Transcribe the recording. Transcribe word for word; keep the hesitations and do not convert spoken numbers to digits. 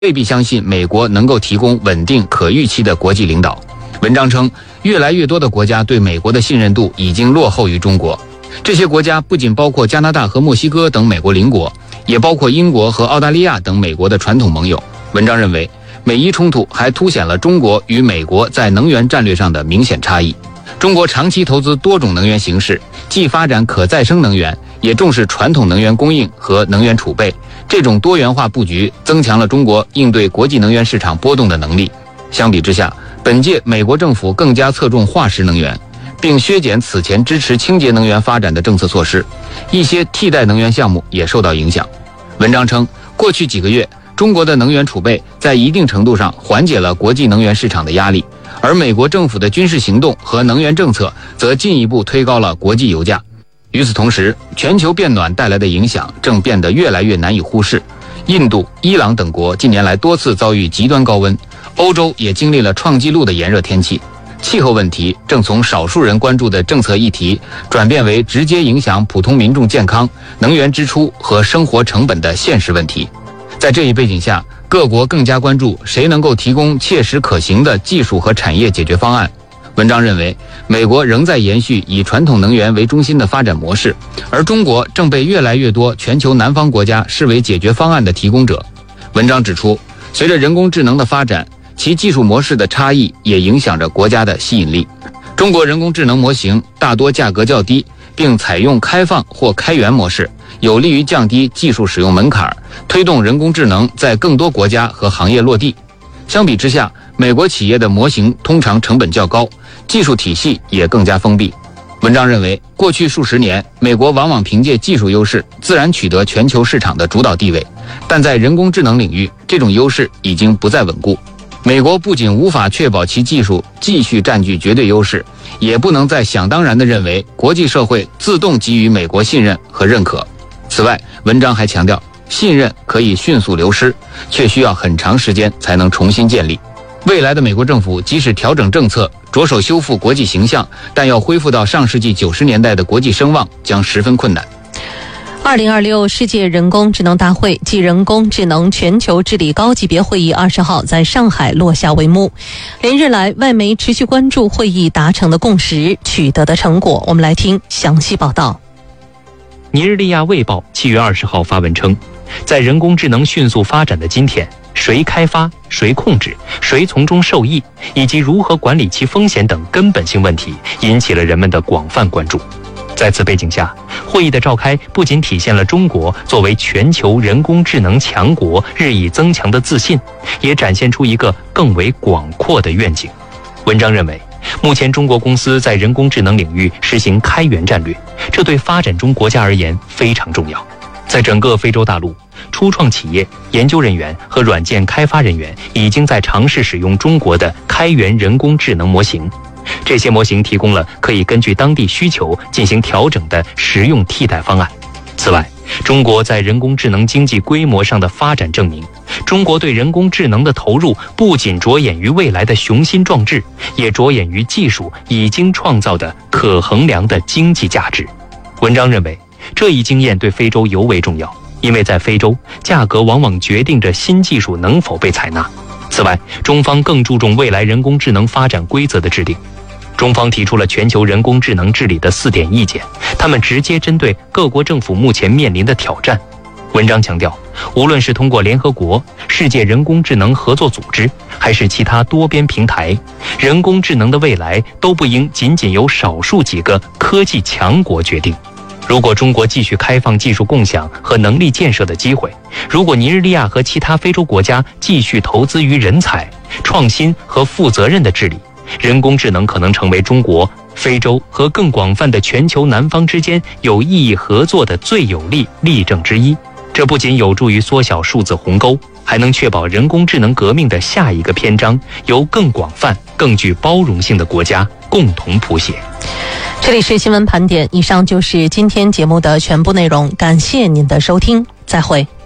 未必相信美国能够提供稳定可预期的国际领导。文章称，越来越多的国家对美国的信任度已经落后于中国。这些国家不仅包括加拿大和墨西哥等美国邻国，也包括英国和澳大利亚等美国的传统盟友。文章认为，美伊冲突还凸显了中国与美国在能源战略上的明显差异。中国长期投资多种能源形式，既发展可再生能源，也重视传统能源供应和能源储备。这种多元化布局增强了中国应对国际能源市场波动的能力。相比之下，本届美国政府更加侧重化石能源，并削减此前支持清洁能源发展的政策措施，一些替代能源项目也受到影响。文章称，过去几个月，中国的能源储备在一定程度上缓解了国际能源市场的压力，而美国政府的军事行动和能源政策则进一步推高了国际油价。与此同时，全球变暖带来的影响正变得越来越难以忽视。印度、伊朗等国近年来多次遭遇极端高温，欧洲也经历了创纪录的炎热天气。气候问题正从少数人关注的政策议题转变为直接影响普通民众健康、能源支出和生活成本的现实问题。在这一背景下，各国更加关注谁能够提供切实可行的技术和产业解决方案。文章认为，美国仍在延续以传统能源为中心的发展模式，而中国正被越来越多全球南方国家视为解决方案的提供者。文章指出，随着人工智能的发展，其技术模式的差异也影响着国家的吸引力。中国人工智能模型大多价格较低，并采用开放或开源模式，有利于降低技术使用门槛，推动人工智能在更多国家和行业落地。相比之下，美国企业的模型通常成本较高，技术体系也更加封闭。文章认为，过去数十年，美国往往凭借技术优势自然取得全球市场的主导地位，但在人工智能领域，这种优势已经不再稳固。美国不仅无法确保其技术继续占据绝对优势，也不能再想当然地认为国际社会自动给予美国信任和认可。此外，文章还强调，信任可以迅速流失，却需要很长时间才能重新建立。未来的美国政府即使调整政策，着手修复国际形象，但要恢复到上世纪九十年代的国际声望将十分困难。 二零二六世界人工智能大会暨人工智能全球治理高级别会议二十号在上海落下帷幕。连日来，外媒持续关注会议达成的共识、取得的成果。我们来听详细报道。 尼日利亚卫报七月二十号发文称，在人工智能迅速发展的今天，谁开发、谁控制、谁从中受益，以及如何管理其风险等根本性问题，引起了人们的广泛关注。在此背景下，会议的召开不仅体现了中国作为全球人工智能强国日益增强的自信，也展现出一个更为广阔的愿景。文章认为，目前中国公司在人工智能领域实行开源战略，这对发展中国家而言非常重要。在整个非洲大陆，初创企业、研究人员和软件开发人员已经在尝试使用中国的开源人工智能模型。这些模型提供了可以根据当地需求进行调整的实用替代方案。此外，中国在人工智能经济规模上的发展证明，中国对人工智能的投入不仅着眼于未来的雄心壮志，也着眼于技术已经创造的可衡量的经济价值。文章认为，这一经验对非洲尤为重要，因为在非洲，价格往往决定着新技术能否被采纳。此外，中方更注重未来人工智能发展规则的制定。中方提出了全球人工智能治理的四点意见，他们直接针对各国政府目前面临的挑战。文章强调，无论是通过联合国、世界人工智能合作组织，还是其他多边平台，人工智能的未来都不应仅仅由少数几个科技强国决定。如果中国继续开放技术共享和能力建设的机会，如果尼日利亚和其他非洲国家继续投资于人才、创新和负责任的治理，人工智能可能成为中国、非洲和更广泛的全球南方之间有意义合作的最有力例证之一。这不仅有助于缩小数字鸿沟，还能确保人工智能革命的下一个篇章由更广泛、更具包容性的国家共同谱写。 这里是新闻盘点，以上就是今天节目的全部内容，感谢您的收听，再会。